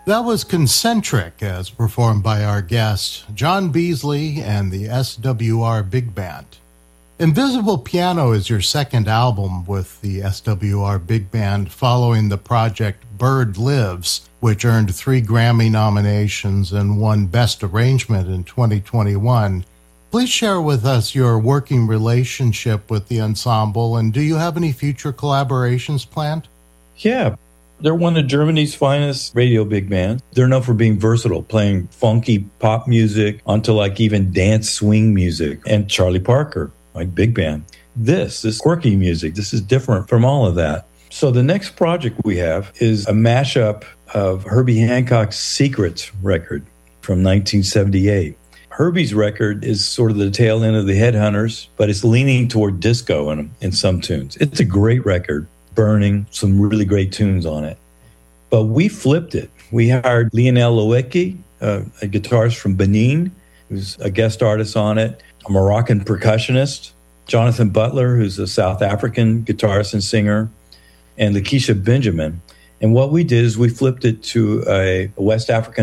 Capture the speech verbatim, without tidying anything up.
That was Concentric, as performed by our guest, John Beasley and the S W R Big Band. Invisible Piano is your second album with the S W R Big Band following the project Bird Lives, which earned three Grammy nominations and won Best Arrangement in twenty twenty-one. Please share with us your working relationship with the ensemble, and do you have any future collaborations planned? Yeah. They're one of Germany's finest radio big bands. They're known for being versatile, playing funky pop music onto like even dance swing music. And Charlie Parker, like big band. This is quirky music. This is different from all of that. So the next project we have is a mashup of Herbie Hancock's Secrets record from nineteen seventy-eight. Herbie's record is sort of the tail end of the Headhunters, but it's leaning toward disco in, in some tunes. It's a great record. Burning, some really great tunes on it. But we flipped it. We hired Lionel Loeki, uh, a guitarist from Benin, who's a guest artist on it, a Moroccan percussionist, Jonathan Butler, who's a South African guitarist and singer, and Lakeisha Benjamin. And what we did is we flipped it to a West African